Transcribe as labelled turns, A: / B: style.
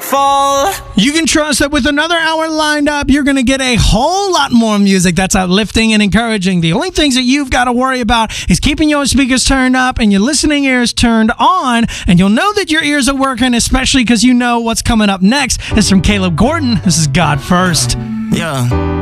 A: fall.
B: You can trust that with another hour lined up, you're going to get a whole lot more music that's uplifting and encouraging. The only things that you've got to worry about is keeping your speakers turned up and your listening ears turned on, and you'll know that your ears are working, especially because you know what's coming up next is from Caleb Gordon. This is God First.
A: Yeah.